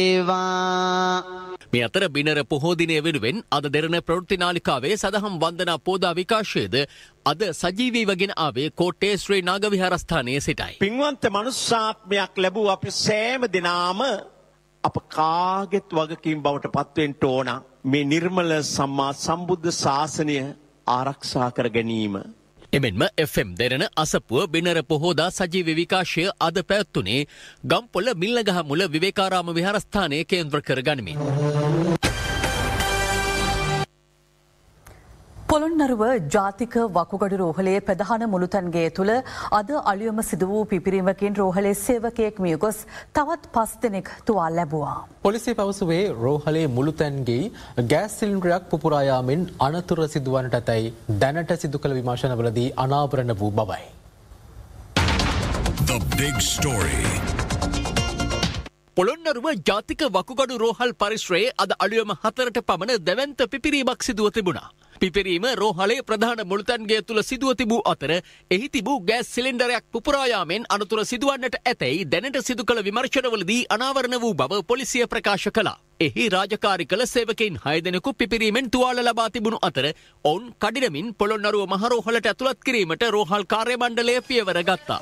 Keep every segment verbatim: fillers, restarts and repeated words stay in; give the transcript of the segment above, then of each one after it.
මේ අතර බිනර පොහෝ දිනය වෙනුවෙන් අද දෙරණ ප්‍රවෘත්ති නාලිකාවේ සදහම් වන්දනා පෝදා විකාශයද අද සජීවීව ගෙන ආවේ කෝට්ටේ ශ්‍රී නාග විහාරස්ථානයේ සිටයි. පින්වන්ත මනුෂ්‍යාත්මයක් ලැබූ අපි සෑම දිනාම අප කාගෙත් වගකීම් බවට පත්වෙන්න ඕන මේ නිර්මල සම්මා සම්බුද්ධ ශාසනය ආරක්ෂා කර ගැනීම. එමෙන්ම එෆ් එම් දෙරණ අසපුව බිනර පොහෝදා සජීව විකාශය අද පැවැත්වුණේ ගම්පොළ මිල්ලගහ මුල විවේකාරාම විහාරස්ථානයේ කේන්ද්‍ර කර ගනිමින්. පොළොන්නරුව ජාතික වකුගඩු රෝහලේ ප්‍රධාන මුළුතැන්ගේ තුළ අද අලුයම සිදු වූ පිපිරීමකින් රෝහලේ සේවකයෙක් මිය ගොස් තවත් පස් දෙනෙක් තුවාල ලැබුවා. පොලිසිය පවසුවේ රෝහලේ මුළුතැන්ගේ ගෑස් සිලින්ඩරයක් පුපුරා යාමෙන් අනතුර සිදුවන්නට ඇතැයි දැනට සිදු කළ විමර්ශනවලදී අනාවරණ වූ බවයි. The big story. පොළොන්නරුව ජාතික වකුගඩු රෝහල් පරිශ්‍රයේ අද අලුයම හතරට පමණ දැවැන්ත පිපිරීමක් සිදුව තිබුණා. පිපිරීම රෝහලේ ප්‍රධාන මුළුතැන්ගේ තුල සිදුව තිබූ අතර එහි තිබූ ගෑස් සිලින්ඩරයක් පුපුරා යාමෙන් අනතුර සිදුවන්නට ඇතැයි දැනට සිදු කළ විමර්ශනවලදී අනාවරණ වූ බව පොලිසිය ප්‍රකාශ කළා. එහි රාජකාරී කළ සේවකයින් හය දෙනෙකු පිපිරීමෙන් තුවාල ලබා තිබුණු අතර ඔවුන් කඩිනමින් පොළොන්නරුව මහ රෝහලට ඇතුළත් කිරීමට රෝහල් කාර්ය මණ්ඩලය පියවර ගත්තා.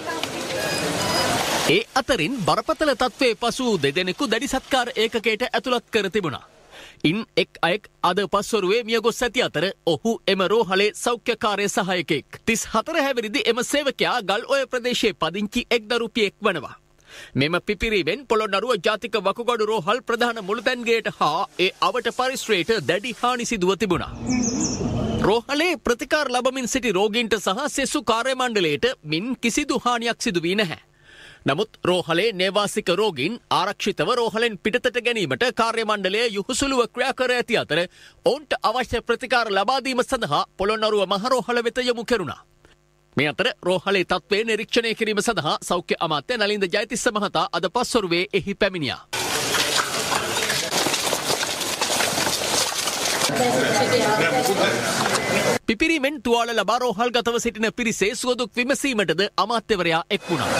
ඒ අතරින් බරපතල තත්ත්වයේ පසු දෙදෙනෙකු දැඩි සත්කාර ඒකකයට ඇතුළත් කර තිබුණා. ඉන් එක් අයෙක් අද පස්වරුවේ මියගොස් ඇති අතර ඔහු එම රෝහලේ සෞඛ්‍ය කාර්ය සහායකයෙක්. තිස් හතර හැවිරිදි එම සේවකයා ගල්ඔය ප්‍රදේශයේ පදිංචි එක් දරුපියෙක් වනවා. මෙම පිපිරීමෙන් පොළොන්නරුව ජාතික වකුගඩු රෝහල් ප්‍රධාන මුළුතැන්ගේට හා ඒ අවට පරිශ්‍රයට දැඩි හානි සිදුව තිබුණා. රෝහලේ ප්‍රතිකාර ලබමින් සිටි රෝගීන්ට සහ සෙසු කාර්ය මණ්ඩලයට මින් කිසිදු හානියක් සිදු වී නැහැ. නමුත් රෝහලේ නේවාසික රෝගීන් ආරක්ෂිතව රෝහලෙන් පිටතට ගැනීමට කාර්ය මණ්ඩලය යුහුසුලුව ක්‍රියා කර ඇති අතර ඔවුන්ට අවශ්‍ය ප්‍රතිකාර ලබා දීම සඳහා පොළොන්නරුව මහ රෝහල වෙත යොමු කෙරුණා. මේ අතර රෝහලේ තත්ත්වය නිරීක්ෂණය කිරීම සඳහා සෞඛ්‍ය අමාත්‍ය නලින්ද ජයතිස්ස මහතා අද පස්වරුවේ එහි පැමිණියා. පිපිරීමෙන් තුවාල ලබා රෝහල් ගතව සිටින පිරිසේ සුවදුක් විමසීමටද අමාත්‍යවරයා එක් වුණා.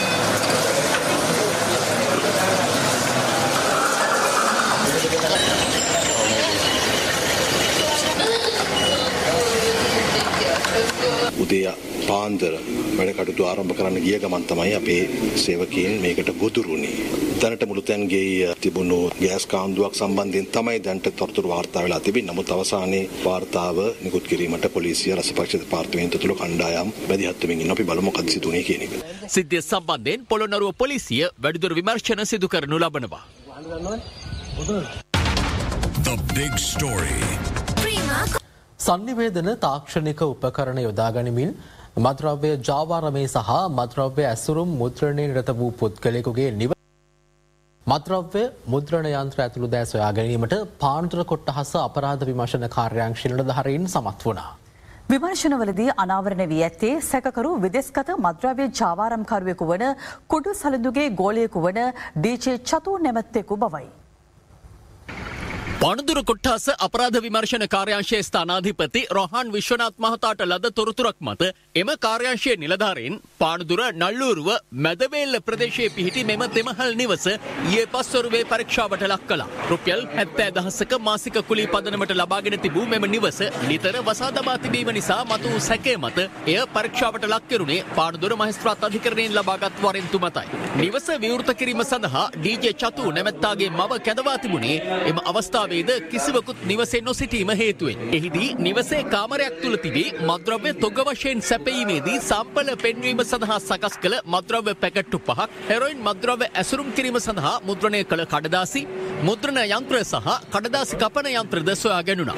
උදේ පාන්දර වැඩ කටයුතු ආරම්භ කරන්න ගිය ගමන් තමයි අපේ සේවකයන් මේකට ගොදුරුනේ. දැනට මුළුතැන්ගේ තිබුණු ගෑස් කාන්දුවක් සම්බන්ධයෙන් තමයි දැනට තොරතුරු වාර්තා වෙලා තිබෙන්නේ. නමුත් අවසානයේ වාර්තාව නිකුත් කිරීමට පොලිසිය රසපක්ෂ දෙපාර්තමේන්තුව තුළ කණ්ඩායම් මැදිහත් වෙමින් ඉන්න අපි බලමු මොකද සිදුුනේ කියන එක. සිද්ධිය සම්බන්ධයෙන් පොළොන්නරුව පොලිසිය වැඩිදුර විමර්ශන සිදු කරනු ලබනවා. The big story. සංනිවේදන තාක්ෂණික උපකරණ යොදා ගනිමින් මද්‍රව්‍ය ජාවාරමේ සහ මද්‍රව්‍ය ඇසුරුම් මුද්‍රණය නිරත වූ පුද්ගලයෙකුගේ නිව මද්‍රව්‍ය මුද්‍රණ යන්ත්‍ර ඇතුළු දෑ සොයා ගැනීමට පාන්දුර කොට්ටහස අපරාධ විමර්ශන කාර්යාංශ නිලධාරීන් සමත් වුණා. විමර්ශනවලදී අනාවරණ වී ඇත්තේ සැකකරු විදෙස්ගත මද්‍රව්‍ය ජාවාරම්කරුවෙකු වන කුඩු සලඳුගේ ගෝලයෙකු වන ඩී.ජේ චතු නැමැත්තෙකු බවයි. පානදුර කොට්ටාස අපරාධ විමර්ශන කාර්යාංශයේ ස්ථානාධිපති රොහාන් විශ්වනාත් මහතාට ලද තොරතුරක් මත එම කාර්යාංශයේ නිලධාරීන් පානදුර නල්ලූරුව මැදවේල්ල ප්‍රදේශයේ පිහිටි මෙම තෙමහල් නිවස ඊයේ පස්වරුවේ පරීක්ෂාවට ලක් කළා. රුපියල් හැත්තෑ දහසක මාසික කුලී පදනමට ලබාගෙන තිබූ මෙම නිවස නිතර වසා දමා තිබීම නිසා මතු වූ සැකය මත එය පරීක්ෂාවට ලක් කෙරුණේ පානදුර මහේස්ත්‍රාත් අධිකරණයෙන් ලබාගත් වරෙන්තු මතයි. නිවස විවෘත කිරීම සඳහා ඩී.ජේ චතු නැමැත්තාගේ මව කැඳවා තිබුණේ එම අවස්ථාව වේද කිසිවකුත් නිවසේ නොසිටීම හේතුවෙන්. එහිදී නිවසේ කාමරයක් තුල තිබී මද්‍රව්‍ය තොග වශයෙන් සැපයීමේදී සම්පල පෙන්වීම සඳහා සකස් කළ මද්‍රව්‍ය පැකට්ටු පහක්, හෙරොයින් මද්‍රව්‍ය ඇසුරුම් කිරීම සඳහා මුද්‍රණය කළ කඩදාසි, මුද්‍රණ යන්ත්‍ර සහ කඩදාසි කපන යන්ත්‍රද සොයා ගැනුණා.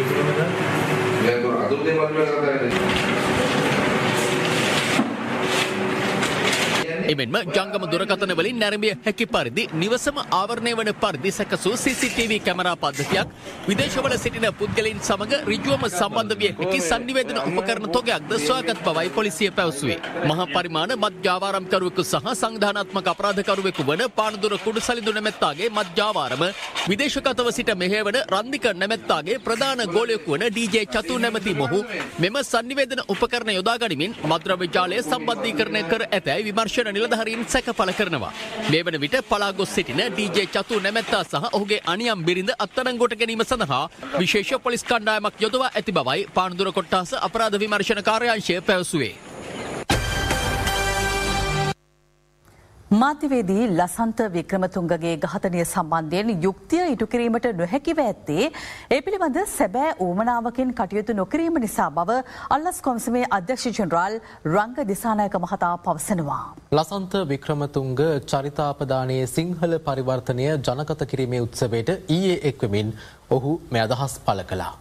එමෙන්ම ජංගම දුරකථන වලින් නැරඹිය හැකි පරිදි නිවසම ආවරණය වන පරිදි සැකසූ සී සී ටී වී කැමරා පද්ධතියක්, විදේශවල සිටින පුද්ගලයන් සමග ඍජුවම සම්බන්ධ විය හැකි සංනිවේදන උපකරණ තොගයක්ද සොයාගත් බවයි පොලිසිය පැවසුවේ. මහා පරිමාණ මත්ජාවාරම්කරුවෙකු සහ සංවිධානාත්මක අපරාධකරුවෙකු වන පානදුර කුඩුසලිඳු නැමැත්තාගේ මත්ජාවාරම විදේශගතව සිට මෙහෙවන රන්දික නැමැත්තාගේ ප්‍රධාන ගෝලයෙකු වන ඩී.ජේ. චතු නැමැති මොහු මෙම sannivedana උපකරණ යොදා ගනිමින් මද්‍රව්‍ය ජාලය සම්බන්ධීකරණය කර ඇතැයි විමර්ශන නිලධාරීන් සැකපළ කරනවා. මේ වන විට පලා ගොස් සිටින ඩී.ජේ. චතු නැමැත්තා සහ ඔහුගේ අනියම් බිරිඳ අත්අඩංගුවට ගැනීම සඳහා විශේෂ පොලිස් කණ්ඩායමක් යොදවා ඇති බවයි පානදුර කොට්ටාස අපරාධ විමර්ශන කාර්යාංශය පැවසුවේ. මාධ්‍යවේදී ලසන්ත වික්‍රමතුංගගේ ඝාතනය සම්බන්ධයෙන් යුක්තිය ඉටු කිරීමට නොහැකිව ඇත්තේ ඒ පිළිබඳ සැබෑ ඌමනාවකින් කටයුතු නොකිරීම නිසා බව අල්ලස් කොමිසමේ අධ්‍යක්ෂ ජෙනරාල් රංග දිසානායක මහතා පවසනවා. ලසන්ත වික්‍රමතුංග චරිතාපදානයේ සිංහල පරිවර්තනය ජනගත කිරීමේ උත්සවයට ඊයේ එක්වමින් ඔහු මේ අදහස් පළ කළා.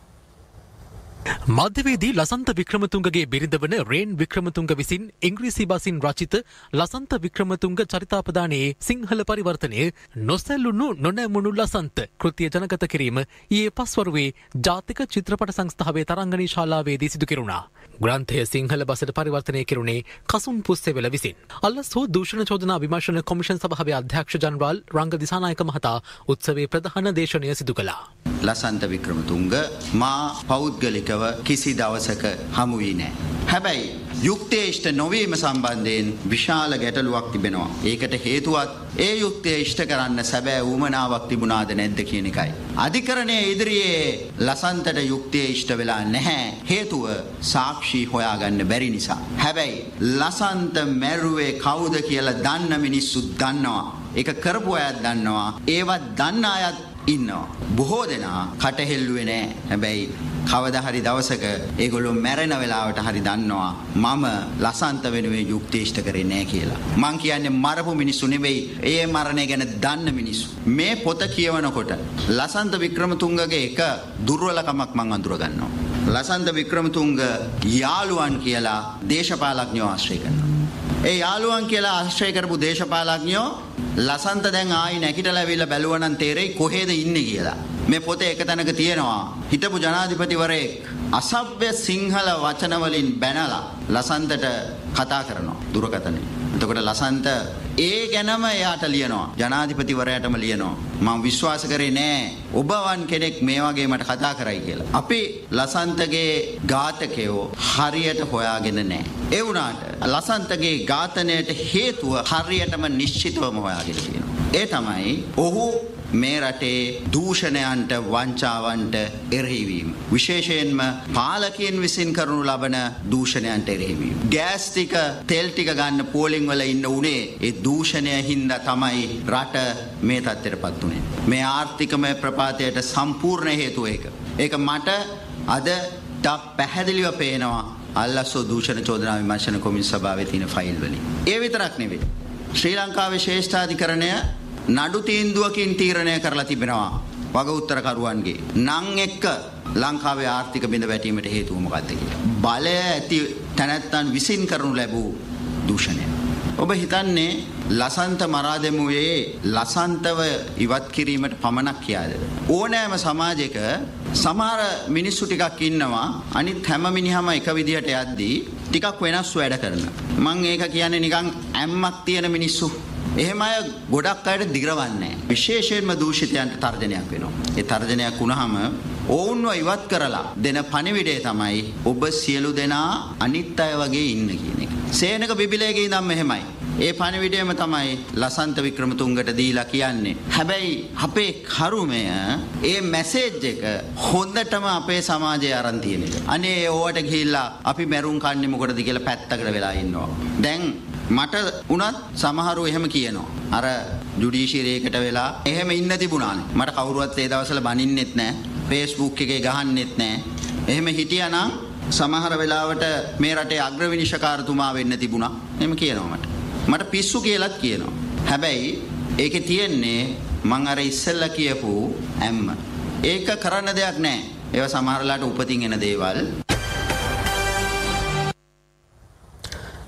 මාධ්‍යවේදී ලසන්ත වික්‍රමතුංගගේ බිරිඳ වන රේන් වික්‍රමතුංග විසින් ඉංග්‍රීසි බසින් රචිත ලසන්ත වික්‍රමතුංග චරිතාපදානයේ සිංහල පරිවර්තනය නොසැලුණු නොනැමුණු ලසන්ත කෘතිය ජනගත කිරීම ඊයේ පස්වරුවේ ජාතික චිත්‍රපට සංස්ථාවේ තරංගනී ශාලාවේදී සිදු කෙරුණා. ග්‍රන්ථය සිංහල බසට පරිවර්තනය කෙරුණේ කසුන් පුස්සෙවල විසින්. අල්ලස් හෝ දූෂණ චෝදනා විමර්ශන කොමිෂන් සභාවේ අධ්‍යක්ෂ ජනරාල් රංග දිසානායක මහතා උත්සවයේ ප්‍රධාන දේශනය සිදු කළා. ලසන්ත වික්‍රමතුංග මා පෞද්ගලිකව කිසි දවසක හමු වී නැහැ. හැබැයි යුක්තිය ඉෂ්ට නොවීම සම්බන්ධයෙන් විශාල ගැටලුවක් තිබෙනවා. ඒකට හේතුවත් ඒ යුක්තිය ඉෂ්ට කරන්න සැබෑ ඌමනාවක් තිබුණාද නැද්ද කියන එකයි. අධිකරණයේ ඉදිරියේ ලසන්තට යුක්තිය ඉෂ්ට වෙලා නැහැ. හේතුව සාක්ෂි හොයාගන්න බැරි නිසා. හැබැයි ලසන්ත මැරුවේ කවුද කියලා දන්න මිනිස්සු දන්නවා. ඒක කරපු අයත් දන්නවා. ඒවත් දන්න අයත් ඉන්නවා. බොහෝ දෙනා කටහෙල්ලුවේ නැහැ. හැබැයි කවදා හරි දවසක ඒගොල්ලෝ මැරෙන වෙලාවට හරි දන්නවා මම ලසන්ත වෙනුවෙන් යුක්තිය ඉෂ්ට කරේ නැහැ කියලා. මං කියන්නේ මරපු මිනිස්සු නෙවෙයි, ඒ මරණය ගැන දන්න මිනිස්සු. මේ පොත කියවනකොට ලසන්ත වික්‍රමතුංගගේ එක දුර්වලකමක් මං අඳුර ගන්නවා. ලසන්ත වික්‍රමතුංග යාළුවන් කියලා දේශපාලඥයෝ ආශ්‍රය කරනවා. ඒ යාළුවන් කියලා ආශ්‍රය කරපු දේශපාලඥයෝ ලසන්ත දැන් ආයි නැගිටලා ඇවිල්ලා බැලුවා නම් තේරෙයි කොහෙද ඉන්නේ කියලා. මේ පොතේ එක තැනක තියෙනවා හිටපු ජනාධිපතිවරයෙක් අසභ්‍ය සිංහල වචන වලින් බැනලා ලසන්තට කතා කරනවා දුරකථනයේ. එතකොට ලසන්ත ඒ ගැනම එයාට ලියනවා, ජනාධිපතිවරයාටම ලියනවා. මම විශ්වාස කරේ නෑ ඔබ වන් කෙනෙක් මේ වගේ මට කතා කරයි කියලා. අපි ලසන්තගේ ඝාතකයෝ හරියට හොයාගෙන නෑ. ඒ වුණාට ලසන්තගේ ඝාතනයට හේතුව හරියටම නිශ්චිතවම හොයාගෙන තියෙනවා. ඒ තමයි ඔහු මේ රටේ දූෂණයන්ට වංචාවන්ට එරෙහිවීම. විශේෂයෙන්ම පාලකයන් විසින් කරනු ලබන දූෂණයන්ට එරෙහිවීම. ගෑස් ටික තෙල් ටික ගන්න පෝලිං වල ඉන්න උනේ ඒ දූෂණය හින්දා තමයි රට මේ තත්ත්වයටපත් උනේ. මේ ආර්ථිකමය ප්‍රපාතයට සම්පූර්ණ හේතුව ඒක. ඒක මට අද ඩක් පැහැදිලිව පේනවා අල්ලස්සෝ දූෂණ චෝදනා විමර්ශන කොමිසම සභාවේ තියෙන ෆයිල් වලින්. ඒ විතරක් නෙවෙයි. ශ්‍රී ලංකාවේ ශ්‍රේෂ්ඨාධිකරණය නඩු තීන්දුවකින් තීරණය කරලා තිබෙනවා වග උත්තරකරුවන්ගේ නම් එක්ක ලංකාවේ ආර්ථික බිඳ වැටීමට හේතුව මොකක්ද කියලා. බලය ඇති තැනැත්තන් විසින් කරනු ලැබූ දූෂණය. ඔබ හිතන්නේ ලසන්ත මරා දෙමුවේ ලසන්තව ඉවත් කිරීමට පමණක් කියාද? ඕනෑම සමාජයක සමහර මිනිස්සු ටිකක් ඉන්නවා අනිත් හැම මිනිහම එක විදිහට යද්දී ටිකක් වෙනස් වැඩ කරන. මම ඒක කියන්නේ නිකන් ඇම්මක් තියෙන මිනිස්සු. එහෙම අය ගොඩක් අයට දිරවන්නේ. විශේෂයෙන්ම දූෂිතයන්ට තර්ජනයක් වෙනවා. ඒ තර්ජනයක් වුණාම ඔවුන්ව ඉවත් කරලා දෙන පණිවිඩය තමයි ඔබ සියලු දෙනා අනිත් අය වගේ ඉන්න කියන එක. සේනක බිබිලේගේ ඉඳන් මෙහෙමයි. ඒ පණිවිඩයම තමයි ලසන්ත වික්‍රමතුංගට දීලා කියන්නේ. හැබැයි අපේ කරුමය ඒ මැසේජ් එක හොඳටම අපේ සමාජයේ අරන් තියෙන එක. අනේ ඕවට ගිහිල්ලා අපි මැරුම් කන්නේ මොකටද කියලා පැත්තකට වෙලා ඉන්නවා. දැන් මට උනත් සමහරව එහෙම කියනවා. අර ජුඩිෂියරියකට වෙලා එහෙම ඉන්න තිබුණානේ. මට කවුරුවත් ඒ දවස්වල බනින්නෙත් නැහැ. Facebook එකේ ගහන්නෙත් නැහැ. එහෙම හිටියානම් සමහර වෙලාවට මේ රටේ අග්‍රවිනිශ්චකාරතුමා වෙන්න තිබුණා. එහෙම කියනවා මට. මට පිස්සු කියලාත් කියනවා. හැබැයි ඒකේ තියෙන්නේ මං අර ඉස්සෙල්ලා කියපු ඇම්ම. ඒක කරන්න දෙයක් නැහැ. ඒවා සමහරලාට උපතින් එන දේවල්.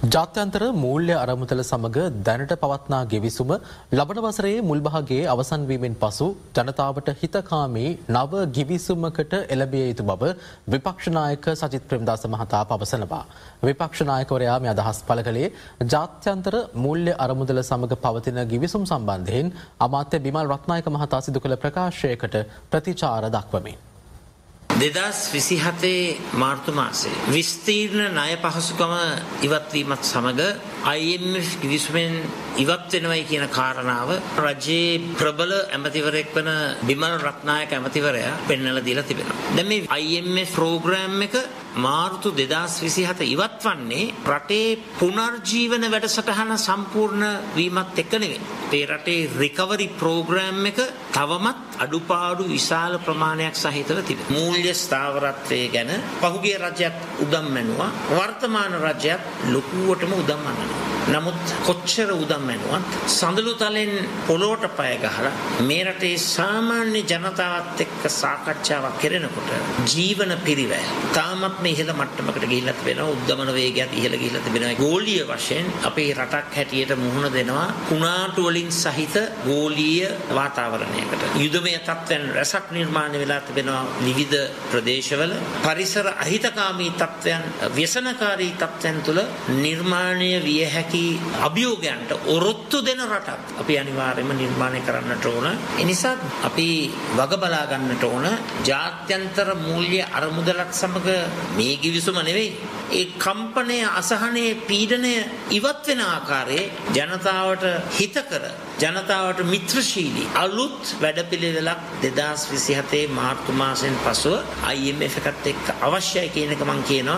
ජාත්‍යන්තර මූල්‍ය අරමුදල සමග දැනට පවත්නා ගෙවිසුම ලබන වසරේ මුල් භාගයේ අවසන් වීමෙන් පසු ජනතාවට හිතකාමී නව ගිවිසුමකට එළඹිය යුතු බව විපක්ෂ නායක සජිත් ප්‍රේමදාස මහතා පවසනවා. විපක්ෂ නායකවරයා මේ අදහස් පළ කළේ ජාත්‍යන්තර මූල්‍ය අරමුදල සමග පවතින ගිවිසුම් සම්බන්ධයෙන් අමාත්‍ය බිමල් රත්නායක මහතා සිදු කළ ප්‍රකාශයකට ප්‍රතිචාර දක්වමින්. දෙදස් විසිහතේ මාර්තු මාසේ විස්තීර්ණ ණය පහසුකම ඉවත්වීමත් සමග I M F කිවිසුමෙන් ඉවත් වෙනවයි කියන කාරණාව රජයේ ප්‍රබල ඇමතිවරයෙක් වන බිමල් රත්නායක ඇමතිවරයා පෙන්වලා දීලා තිබෙනවා. දැන් මේ I M F ප්‍රෝග්‍රෑම් එක මාර්තු දෙදස් විසිහත ඉවත් වන්නේ රටේ පුනර්ජීවන වැඩසටහන සම්පූර්ණ වීමත් එක්ක නෙවෙයි. මේ රටේ රිකවරි ප්‍රෝග්‍රෑම් එක තවමත් අඩුපාඩු විශාල ප්‍රමාණයක් සහිතව තිබෙනවා. මූල්‍ය ස්ථාවරත්වයේ ගැන පහුගිය රජයත් උදම් මැනුවා. වර්තමාන රජයත් ලොකුවටම උදම් මැනුවා. නමුත් කොච්චර උදම් මැනුවත් සඳලු තලෙන් පොළොවට පය ගහලා මේ රටේ සාමාන්‍ය ජනතාවත් එක්ක සාකච්ඡාවක් කරනකොට ජීවන පිරිවැය තාමත් මේ ඉහළ මට්ටමකට ගිහිල්ලා තිබෙනවා. උද්දමන වේගයත් ඉහළ ගිහිල්ලා තිබෙනවා. ගෝලීය වශයෙන් අපේ රටක් හැටියට මුහුණ දෙනවා කුණාටු වලින් සහිත ගෝලීය වාතාවරණයකට. යුදමය තත්ත්වයන් රැසක් නිර්මාණය වෙලා තිබෙනවා විවිධ ප්‍රදේශවල. පරිසර අහිතකාමී තත්ත්වයන්, ව්‍යසනකාරී තත්ත්වයන් තුළ නිර්මාණය විය හැකි අභියෝගයන්ට ඔරොත්තු දෙන රටක් අපි අනිවාර්යයෙන්ම නිර්මාණය කරන්නට ඕන. ඒ නිසා අපි වග බලා ගන්නට ඕන. ජාත්‍යන්තර මූල්‍ය අරමුදලක් සමග මේ කිවිසුම නෙවෙයි, ඒ කම්පනය, අසහනය, පීඩනය ඉවත් වෙන ආකාරයේ ජනතාවට හිතකර, ජනතාවට මිත්‍රශීලී අලුත් වැඩපිළිවෙලක් දෙදස් විසිහතේ මාර්තු මාසයෙන් පසුව I M F එකත් එක්ක අවශ්‍යයි කියන එක මම කියනවා.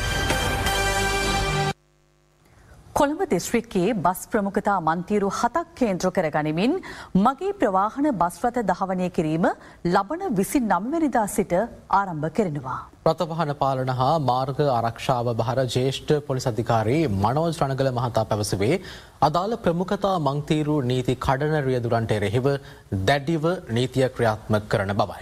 කොළඹ දිස්ත්‍රික්කයේ බස් ප්‍රමුඛතා මන්තිරු හතක් කේන්ද්‍ර කර ගනිමින් මගේ ප්‍රවාහන බස් රථ ධාවනය කිරීම ලබන විසිනම වෙනිදා සිට ආරම්භ කරනවා. රථවාහන පාලන හා මාර්ග ආරක්ෂාව භාර ජ්‍යෙෂ්ඨ පොලිස් අධිකාරී මනෝජ් රණගල මහතා පැවසුවේ අදාළ ප්‍රමුඛතා මන්තිරු නීති කඩන රියදුරන්ට එරෙහිව දැඩිව නීතිය ක්‍රියාත්මක කරන බවයි.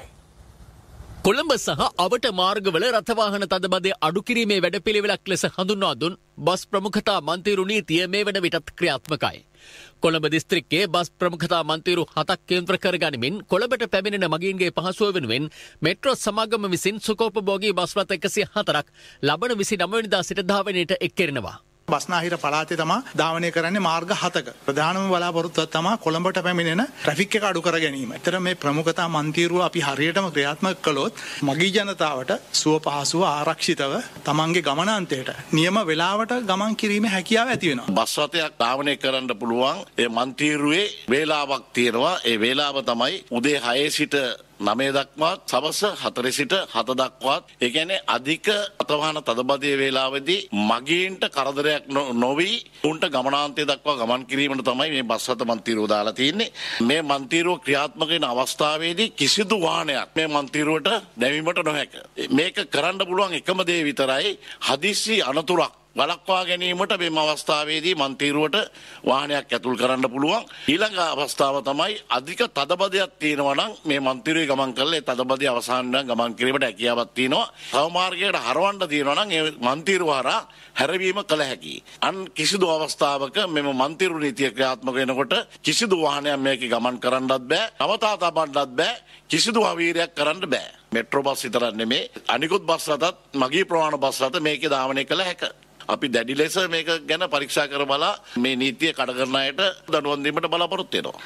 කොළඹ සහ අවට මාර්ගවල රථවාහන තදබදය අඩු කිරීමේ වැඩපිළිවෙලක් ලෙස හඳුන්වා දුන් බස් ප්‍රමුඛතා මන්තිරු නීතිය මේ වන විටත් ක්‍රියාත්මකයි. කොළඹ දිස්ත්‍රික්කයේ බස් ප්‍රමුඛතා මන්තිරු හතක් කේන්ද්‍ර කර ගනිමින් කොළඹට පැමිණෙන මගීන්ගේ පහසුව වෙනුවෙන් මෙට්‍රෝ සමාගම විසින් සුකෝපභෝගී බස් රථ එකසිය හතරක් ලබන විසිනම වෙනිදා සිට ධාවනයට එක් කරනවා. බස්නාහිර පළාතේ තමා ධාවනය කරන්නේ මාර්ග හතක. ප්‍රධානම බලාපොරොත්තුව තමා කොළඹට පැමිණෙන ට්‍රැෆික් එක අඩු කර ගැනීම. ඒතර මේ ප්‍රමුඛතා මන්තිරුව අපි හරියටම ක්‍රියාත්මක කළොත් මගී ජනතාවට සුව පහසුව ආරක්ෂිතව තමන්ගේ ගමනාන්තයට නියම වේලාවට ගමන් කිරීමේ හැකියාව ඇති වෙනවා. බස් රථයක් ධාවනය කරන්න පුළුවන් ඒ මන්තිරුවේ වේලාවක් තියෙනවා. ඒ වේලාව තමයි උදේ හයේ සිට නමය දක්වාත් සවස හතර සිට හත දක්වාත්. ඒ කියන්නේ අධික රථවාහන තදබදයේ වේලාවේදී මගීන්ට කරදරයක් නොවි උන්ට ගමනාන්තය දක්වා ගමන් කිරීමට තමයි මේ බස් රථ මන්තිරුව දාලා තියෙන්නේ. මේ මන්තිරුව ක්‍රියාත්මක වෙන අවස්ථාවේදී කිසිදු වාහනයක් මේ මන්තිරුවට නැවීමට නොහැක. මේක කරන්න පුළුවන් එකම දේ විතරයි හදිසි අනතුරක් වළක්වා ගැනීමට මෙම අවස්ථාවේදී මන්තිරුවට වාහනයක් ඇතුල් කරන්න පුළුවන්. ඊළඟ අවස්ථාව තමයි අධික තදබදයක් තියෙනවා නම් මේ මන්තිරුවේ ගමන් කරලා ඒ තදබදය අවසන් ගමන් කිරීමට හැකියාවක් තියෙනවා. තව මාර්ගයකට හරවන්න තියෙනවා නම් ඒ මන්තිරුව හරහා හැරවීම කළ හැකියි. අන් කිසිදු අවස්ථාවක මෙම මන්තිරු නීතිය ක්‍රියාත්මක වෙනකොට කිසිදු වාහනයක් මේකේ ගමන් කරන්නත් බෑ, නවතා තබන්නත් බෑ, කිසිදු අවීරයක් කරන්න බෑ. මෙට්‍රෝ බස් විතරක් නෙමේ අනිකුත් බස් රථත් මගී ප්‍රවාහන බස් රථ මේකේ ධාවනය කළ හැකියි. අපි දැඩි ලෙස මේක ගැන පරීක්ෂා කර බලා මේ නීතිය කඩ කරන අයට දඬුවම් දීමට බලාපොරොත්තු වෙනවා.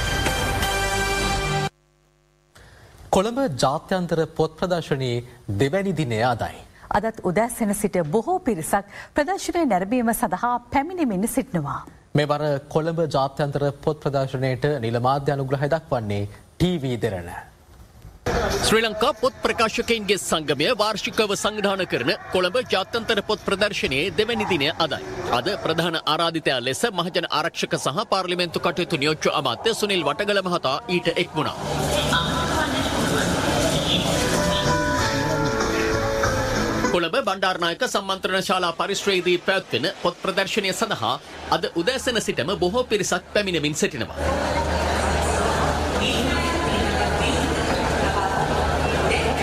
කොළඹ ජාත්‍යන්තර පොත් ප්‍රදර්ශනයේ දෙවැනි දිනය අදයි. අදත් උදැසන සිට බොහෝ පිරිසක් ප්‍රදර්ශනය නැරඹීම සඳහා පැමිණෙමින් සිටිනවා. මෙවර කොළඹ ජාත්‍යන්තර පොත් ප්‍රදර්ශනයට නිල මාධ්‍ය අනුග්‍රහය දක්වන්නේ ටීවී දෙරණ. ශ්‍රී ලංකා පොත් ප්‍රකාශකයින්ගේ සංගමය වාර්ෂිකව සංවිධානය කරන කොළඹ ජාත්‍යන්තර පොත් ප්‍රදර්ශනයේ දෙවැනි දිනය අදයි. අද ප්‍රධාන ආරාධිතයා ලෙස මහජන ආරක්ෂක සහ පාර්ලිමේන්තු කටයුතු නියෝජ්‍ය අමාත්‍ය සුනිල් වටගල මහතා ඊට එක් වුණා. කොළඹ බණ්ඩාරනායක සම්මන්ත්‍රණ ශාලා පරිශ්‍රයේදී පැවැත්වෙන පොත් ප්‍රදර්ශනය සඳහා අද උදෑසන සිටම බොහෝ පිරිසක් පැමිණෙමින් සිටිනවා.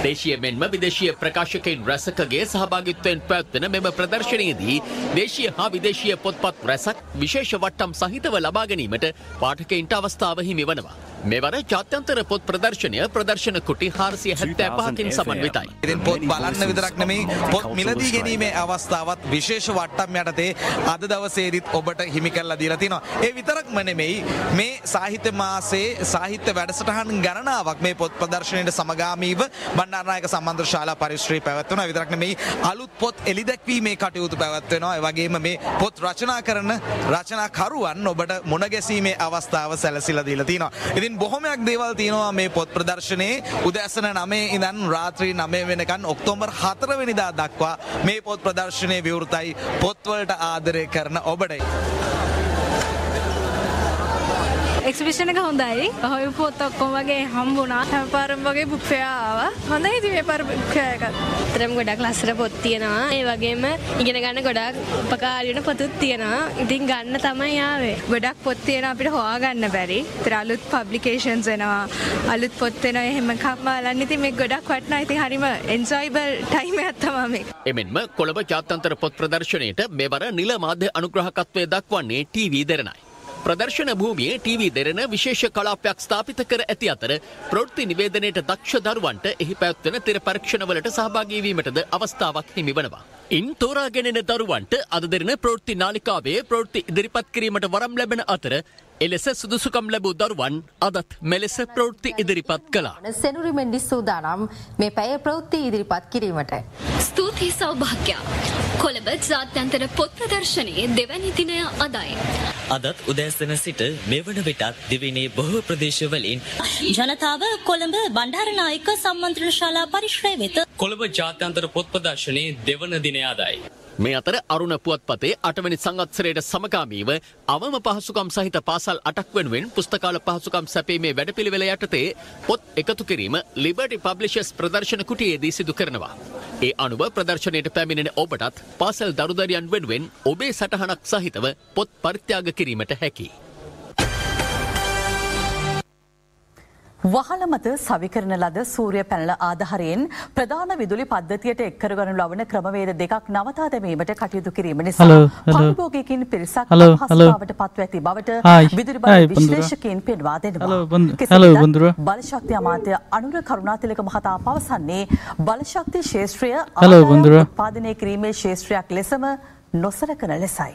දේශීය මෙන්ම විදේශීය ප්‍රකාශකයින් රැසකගේ සහභාගිත්වයෙන් පැවැත්වෙන මෙම ප්‍රදර්ශනයේදී දේශීය හා විදේශීය පොත්පත් රැසක් විශේෂ වට්ටම් සහිතව ලබා ගැනීමට පාඨකයින්ට අවස්ථාව හිමි වනවා. මෙවර ජාත්‍යන්තර පොත් ප්‍රදර්ශනය ප්‍රදර්ශන කුටි හාරසිය හැත්තෑ පහකින් සමන්විතයි. ඉතින් පොත් බලන්න විතරක් නෙමෙයි පොත් මිලදී ගැනීමේ අවස්ථාවත් විශේෂ වට්ටම් යටතේ අද දවසේදීත් ඔබට හිමි කරලා දීලා තිනවා. ඒ විතරක්ම නෙමෙයි මේ සාහිත්‍ය මාසයේ සාහිත්‍ය වැඩසටහන් ගණනාවක් මේ පොත් ප්‍රදර්ශනයට සමගාමීව බණ්ඩාරනායක සම්මන්ත්‍රණ ශාලා පරිශ්‍රයේ පැවැත්වෙනවා. විතරක් නෙමෙයි අලුත් පොත් එළිදැක්වීමේ කටයුතු පැවැත්වෙනවා. ඒ වගේම මේ පොත් රචනා කරන රචනාකරුවන් ඔබට මුණ ගැසීමේ අවස්ථාව සැලසීලා දීලා තිනවා. ඉතින් බොහොමයක් දේවල් තියෙනවා මේ පොත් ප්‍රදර්ශනයේ. උදෑසන නවය ඉඳන් රාත්‍රී නවය වෙනකන් ඔක්තෝබර් හතර වෙනිදා දක්වා මේ පොත් ප්‍රදර්ශනයේ විවෘතයි. පොත්වලට ආදරය කරන ඔබට එක්සිබිෂන් එක හොඳයි. හොය පොත් ඔක්කොම වගේ හම්බුණා. හැම පාරම වගේ බුක් ෆෙයාර් ආවා. හොඳයි ඉතින් මේ පාර බුක් ෆෙයාර් එකත්. තරම් ගොඩක් ලස්සන පොත් තියෙනවා. ඒ වගේම ඉගෙන ගන්න ගොඩක් උපකාරී වෙන පොතුත් තියෙනවා. ඉතින් ගන්න තමයි ආවේ. ගොඩක් පොත් තියෙනවා අපිට හොයාගන්න බැරි. ඒතර අලුත් පබ්ලිකේෂන්ස් එනවා. අලුත් පොත් එනවා. එහෙම එකක් බලන්න ඉතින් මේක ගොඩක් වටිනවා. ඉතින් හරිම එන්ජොයබල් ටයිම් එකක් තමයි මේක. එමෙන්ම කොළඹ ජාත්‍යන්තර පොත් ප්‍රදර්ශනයට මෙවර නිල මාධ්‍ය අනුග්‍රහකත්වයේ දක්වන්නේ ටීවී දෙරණයි. ප්‍රදර්ශන භූමියේ ටීවී දෙරණ විශේෂ කලාපයක් ස්ථාපිත කර ඇති අතර ප්‍රවෘත්ති නිවේදනයට දක්ෂ දරුවන්ට එහි පැවැත්වෙන තිර පරීක්ෂණවලට සහභාගී වීමටද අවස්ථාවක් හිමි වනවා. ඉන් තෝරාගෙනෙන දරුවන්ට අද දෙරණ ප්‍රවෘත්ති නාලිකාවේ ප්‍රවෘත්ති ඉදිරිපත් කිරීමට වරම් ලැබෙන අතර එලෙස සුදුසුකම් ලැබූ දරුවන් අදත් මෙලෙස ප්‍රවෘත්ති ඉදිරිපත් කළා. සෙනුරි මෙන්ඩිස් සූදානම් මේ පැය ප්‍රවෘත්ති ඉදිරිපත් කිරීමට. ස්තුතියි සෞභාග්‍ය. කොළඹ ජාත්‍යන්තර පොත් ප්‍රදර්ශනයේ දෙවැනි දිනය අදයි. අදත් උදෑසන සිට මෙවන විටත් දිවයිනේ බොහෝ ප්‍රදේශවලින් ජනතාව කොළඹ බණ්ඩාරනායක සම්මන්ත්‍රණ ශාලා පරිශ්‍රය වෙත කොළඹ ජාත්‍යන්තර පොත් ප්‍රදර්ශනයේ දෙවන දිනය අදයි. මේ අතර අරුණ පුවත්පතේ අටවැනි සංවත්සරයට සමගාමීව අවම පහසුකම් සහිත පාසල් අටක් වෙනුවෙන් පුස්තකාල පහසුකම් සැපීමේ වැඩපිළිවෙල යටතේ පොත් එකතු කිරීම ලිබර්ටි පබ්ලිෂර්ස් ප්‍රදර්ශන කුටියේදී සිදු කරනවා. ඒ අනුව ප්‍රදර්ශනයට පැමිණෙන ඔබටත් පාසල් දරුදරියන් වෙනුවෙන් ඔබේ සටහනක් සහිතව පොත් පරිත්‍යාග කිරීමට හැකියි. වහල මත සවිකරන ලද සූර්ය පැනල ආධාරයෙන් ප්‍රධාන විදුලි පද්ධතියට එක් කරගනු ලබන ක්‍රමවේද දෙකක් නවතා දැමීමට කටයුතු කිරීම නිසා පරිභෝගිකයින් පිරිසක් අපහසුතාවට පත්ව ඇති බවට විදුලි බල විශ්ලේෂකයින් පෙන්වා දෙනවා. බලශක්ති අමාත්‍ය අනුර කරුණාතිලක මහතා පවසන්නේ බලශක්ති ක්ෂේත්‍රය උත්පාදනය කිරීමේ ක්ෂේත්‍රයක් ලෙසම නොසලකන ලෙසයි.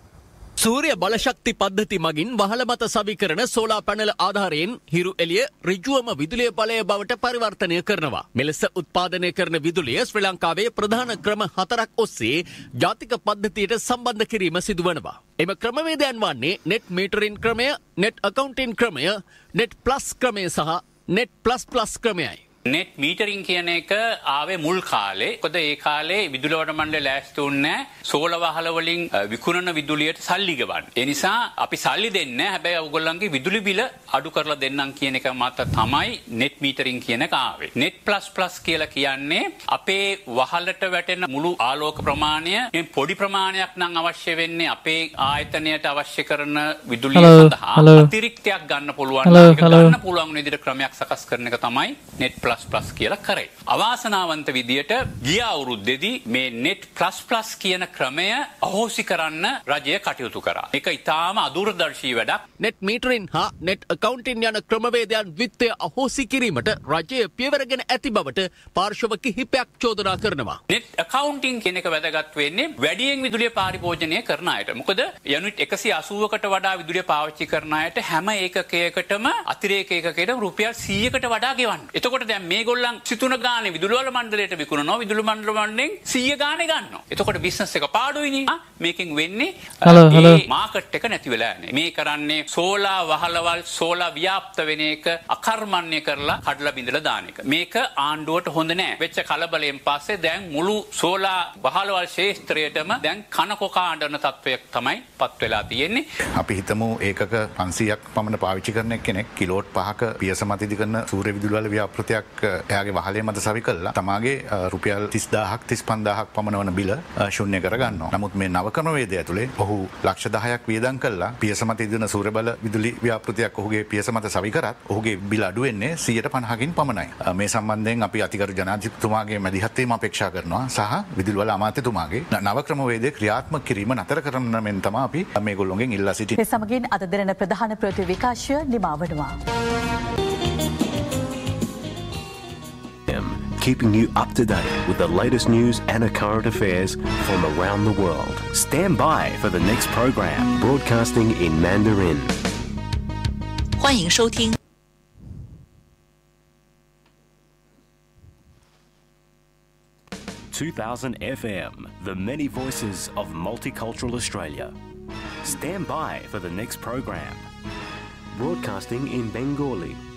සූර්ය බලශක්ති පද්ධති මගින් වහල මත සවිකරන සෝලා පැනල ආධාරයෙන් හිරු එළිය ඍජුවම විදුලිය බලය බවට පරිවර්තනය කරනවා. මෙලෙස උත්පාදනය කරන විදුලිය ශ්‍රී ලංකාවේ ප්‍රධාන ක්‍රම හතරක් ඔස්සේ ජාතික පද්ධතියට සම්බන්ධ කිරීම සිදුවනවා. එම ක්‍රමවේදයන් වන්නේ නෙට් මීටරින් ක්‍රමය, නෙට් අකවුන්ටින් ක්‍රමය, නෙට් ප්ලස් ක්‍රමය සහ නෙට් ප්ලස් ප්ලස් ක්‍රමයයි. නෙට් මීටරින් කියන එක ආවේ මුල් කාලේ. මොකද ඒ කාලේ විදුලි වඩ මණ්ඩලය ලෑස්ති වුණේ සෝල වහල වලින් විකුණන විදුලියට සල්ලි ගෙවන්න. ඒ නිසා අපි සල්ලි දෙන්නේ නැහැ. හැබැයි ඔයගොල්ලන්ගේ විදුලි බිල අඩු කරලා දෙන්නම් කියන එක මත තමයි නෙට් මීටරින් කියන එක ආවේ. නෙට් ප්ලස් ප්ලස් කියලා කියන්නේ අපේ වහලට වැටෙන මුළු ආලෝක ප්‍රමාණය මේ පොඩි ප්‍රමාණයක් නම් අවශ්‍ය වෙන්නේ අපේ ආයතනයට අවශ්‍ය කරන විදුලිය සඳහා අතිරික්තයක් ගන්න පුළුවන්. ඒක ගන්න පුළුවන් විදිහට ක්‍රමයක් සකස් කරන එක තමයි නෙට් ප්ලස් ප්ලස් කියලා කරේ. අවාසනාවන්ත විදියට ගිය අවුරුද්දේදී මේ නෙට් ප්ලස් ප්ලස් කියන ක්‍රමය අහෝසි කරන්න රජය කටයුතු කරා. ඒක ඉතාම අදූරදර්ශී වැඩක්. නෙට් මීටරින් හා නෙට් අකවුන්ටින් යන ක්‍රමවේදයන් ද්විත්වය අහෝසි කිරීමට රජය පියවරගෙන ඇති බවට පාර්ශව කිහිපයක් චෝදනා කරනවා. නෙට් අකවුන්ටින් කියන එක වැදගත් වෙන්නේ වැඩියෙන් විදුලිය පරිභෝජනය කරන අයට. මොකද යුනිට් එකසිය අසූවකට වඩා විදුලිය පාවිච්චි කරන අයට හැම ඒකකයකටම අතිරේක ඒකකයකට රුපියල් සීයකට වඩා ගෙවන්න. එතකොට දැන් මේගොල්ලන් සිතුන ගානේ විදුලි වල මණ්ඩලයට විකුණනවා, විදුලි මණ්ඩල වලින් සීය ගානේ ගන්නවා. එතකොට බිස්නස් එක පාඩුයිනේ. මේකෙන් වෙන්නේ මේ මාකට් එක නැති වෙලා යන්නේ. මේ කරන්නේ සෝලා වහලවල් සෝලා ව්‍යාප්ත වෙන එක අකර්මණ්‍ය කරලා කඩලා බිඳලා දාන එක. මේක ආණ්ඩුවට හොඳ නෑ. වෙච්ච කලබලයෙන් පස්සේ දැන් මුළු සෝලා වහලවල් ක්ෂේත්‍රයටම දැන් කනකොකා අඬන තත්වයක් තමයි පත් වෙලා තියෙන්නේ. අපි හිතමු ඒකක පන්සීයක් පමණ පාවිච්චි කරන කෙනෙක් කිලෝට් පහක පියස මත ඉදි කරන සූර්ය විදුලි වල ව්‍යාපෘතයක් එයාගේ වහලේ මත සවි කළා තමාගේ රුපියල් තිස් දාහක් තිස් පන්දාහක් පමණ වන බිල ශුන්‍ය කරගන්නවා. නමුත් මේ නව ක්‍රමවේදය ඇතුලේ ඔහු ලක්ෂ දහයක් වියදම් කළා පියස මත ඉදින සූර්යබල විදුලි ව්‍යාපෘතියක් ඔහුගේ පියස මත සවි කරත් ඔහුගේ බිල අඩු වෙන්නේ සියයට පනහකින් පමණයි. මේ සම්බන්ධයෙන් අපි අතිගරු ජනාධිපතිතුමාගේ මැදිහත් වීම අපේක්ෂා කරනවා සහ විදුලි වල අමාත්‍යතුමාගේ නව ක්‍රමවේදය ක්‍රියාත්මක කිරීම නතර කරන මෙන් තමයි අපි මේගොල්ලෝගෙන් ඉල්ලා සිටින්නේ. මේ සමගින් අද දින ප්‍රධාන ප්‍රවෘත්ති විකාශය නිමා වෙනවා. Keeping you up to date with the latest news and current affairs from around the world. Stand by for the next program, broadcasting in Mandarin. 欢迎收听 two thousand F M, the many voices of multicultural Australia. Stand by for the next program, broadcasting in Bengali.